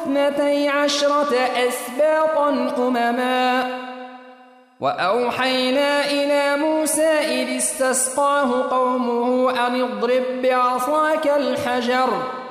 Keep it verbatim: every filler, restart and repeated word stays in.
اثنتي عشرة أسباطا أمما وأوحينا إلى موسى إذ استسقاه قومه أن اضرب بعصاك الحجر